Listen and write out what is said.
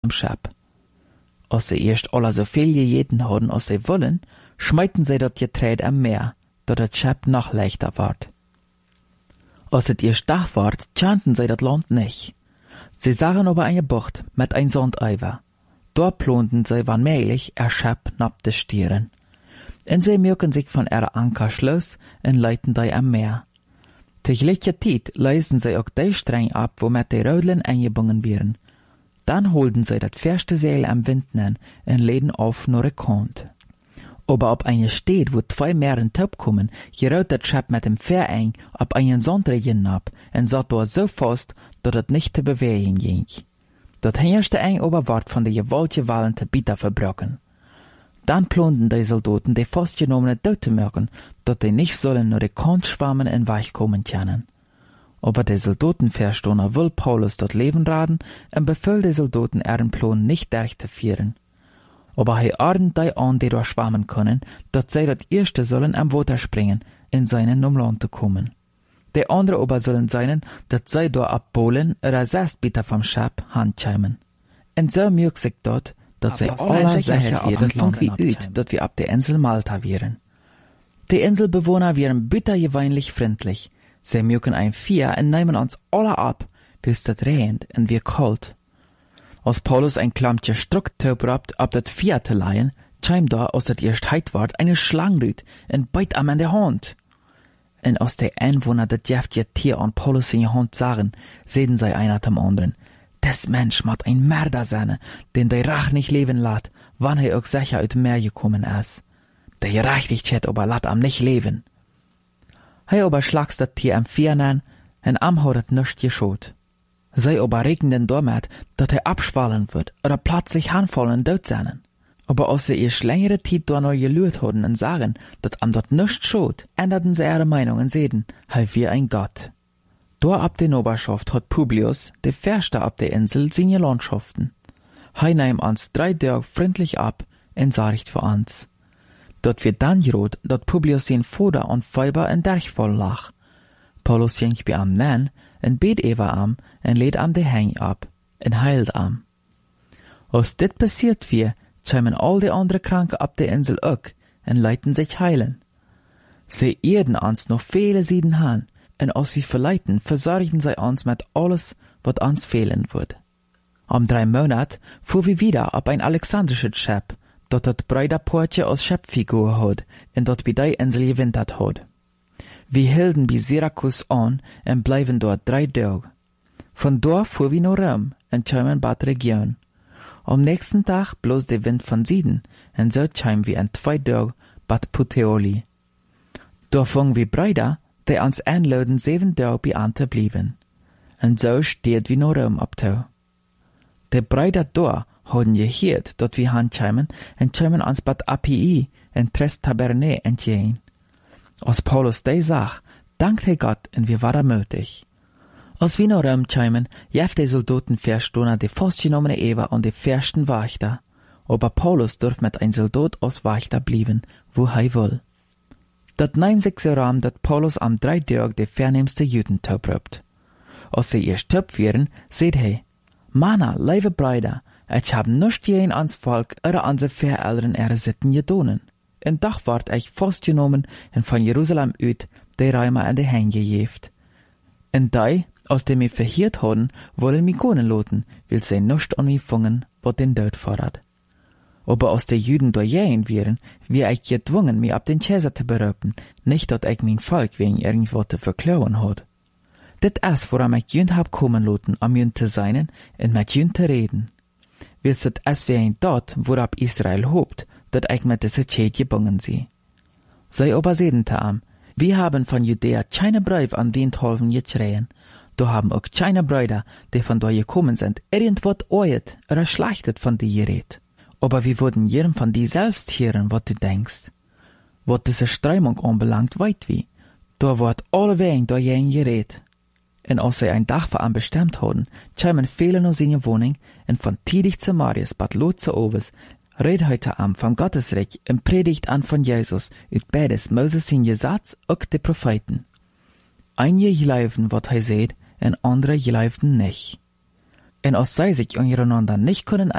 dem Schab. Als sie erst alle so viel gegeten hadden als sie wollen, schmeiten sie dat Getreid am Meer, dat het Schab noch leichter ward. Als het erst Tag ward, tschanten sie dat Land nicht. Sie sahen aber eine Bucht mit ein Sandeiver. Dort plonten sie wanmählich Schab nab de Stieren. En sie mögen sich von ihrer Anker schloss en leiten die am Meer. Tegelijke tijd leisen sie auch die Streng ab, womit die Rödlen eingebunden werden. Dann holden sie das verste Seil am Wind nen en leden auf nur de Kant. Aber ob eine steht, wo 2 Meeren top kommen, gerät das Schab mit dem Fähr eng ab einen Sandregen ab en satt dort so fast, dat het nicht te bewegen ging. Dat herrschte eng oberwart von de gewaltige Wallen te Bieter verbrochen. Dann plonten die Soldaten die festgenommene dood te merken, dat die nicht sollen nur de Kant schwammen en weich kommen können. Aber die Soldaten verstohner will Paulus dat Leben raden en befiel die Soldaten ihren Plan nicht durchzuführen. Aber hij ordnet die an, die dort schwammen können, dat zij dat erste sollen am Wasser springen, in seinen um Land zu kommen. Die andere aber sollen seinen, dat zij dort abbohlen oder 6 Meter vom Schab handschämen. En so mögt sich dort, dat zij alle sicher werden wie uit, dat wir ab der Insel Malta wären. Die Inselbewohner wären bittergewöhnlich freundlich. Sie mögen ein Vier und nehmen uns alle ab, bis das regnet und wir kalt. Als Paulus ein Klammtje Strucktaub rabt, ab dat Vier zu leihen, scheimt da, als dat erst heit ward, eine Schlangenrüt und beit am an der Hand. Und als die Einwohner das jäftige Tier an Paulus in die Hand sahen, sehen sie einer zum anderen. Das Mensch mat ein Mörder sein, den der Rach nicht leben lat, wann er auch sicher uit Meer gekommen ist. Der Gerechtigkeit aber lat am nicht leben. Hij aber schlags dat Tier am Vier an, en am hat het nichts geschot. Sei aber regnen damit, dat er abschwallen wird oder plötzlich anfallen dort sein. Aber als sie erst längere Zeit da noch gelüht hatten und sagen, dat am dat nichts schot, änderten sie ihre Meinung und sehen, halt wie ein Gott. Dort ab der Oberschaft hat Publius, der Förster ab der Insel, seine Landschaften. Hij nahm uns 3 Tage freundlich ab und sorgt für uns. Dort wird dann gerot, dat Publius sein Vater und Weiber in Derchfall lag. Paulus ging bei am nen, en bet Eva am, en lädt am de Heng ab, en heilt am. Als dit passiert wir, schämen all die andere Kranken ab der Insel auch, en leiten sich heilen. Sie erden uns noch viele Sieden han, en als wir verleiten, versorgen sie uns mit alles, wat uns fehlen wird. Am 3 Monat fuhr wir wieder ab ein alexandrisches Schip, dat het Breiderportje aus Schöpffigur hat, en dat bei der Insel gewintert hat. Wir hielten bei Syrakus an en bleiben dort 3 Tage. Von dort fuhr wir nach Rom en schämen Bad Region. Am nächsten Tag bloß der Wind von Süden, en so schämen wir in 2 Tage Bad Puteoli. Da fangen wir Breider, die uns einladen 7 Tage bei Ante blieben. En so steht wir nach Rom abtau. Die Breider da hadden gehört, dat wir handschämen en schämen uns Bad Appii en Tres Tabernae entgehen. Als Paulus die sag, dankt hij Gott en wir waren mutig. Als wir nach Rom schämen, jeft die Soldaten verstohner die festgenommene Eva und die versten Wächter. Aber Paulus durft mit ein Soldat als Wächter blieben, wo hij will. Dat nahm sich so ram, dat Paulus am 3 Tage die vernehmste Juden töprupt. Als sie erst töp wären, seht hij, Mana, lieve Brüder, ich hab nicht jeden ans Volk oder an se Vereltern ihre Sitten gedonen. En Dach ward ich festgenommen en von Jerusalem uit die Römer an die Hände gejeft. En die, aus dem wir verhiert hadden, wollen mich gonen loten, will sie nicht an mich fangen, wat den Tod fordert. Aber aus der Juden durchgehen wären, wir ich gezwungen, mich ab den Käser zu berüben, nicht, dat ich mein Volk wegen irgendwo zu verklauen hat. Dit is, woran ich jünd hab kommen loten, am jünd zu seinen, en mit jünd zu reden. Willst het es wegen dort, worab Israel hobt, dat ich mit dieser Zeit gebungen sie. Sei aber sedente am, wir haben von Judäa keine Brief an den Tolven geschreien, da haben auch keine Brüder, die von dort gekommen sind, irgendwas oet oder schlechtet von dir geredet. Aber wir wurden jedem von dir selbst hören, was du denkst. Was diese Strömung anbelangt, weit wie, da wird alle wegen da jeden geredet. En als sie ein Dach für an bestimmt hadden, schämen viele noch seine Wohnung, und von Tidig zu Marius, Bad Lot zu Oves, red heute am vom Gottesreich und predigt an von Jesus, ut beides Moses sein Gesetz und die Propheten. Einige geloven, wat hij seht, und andere geloven nicht. En als sie sich untereinander nicht können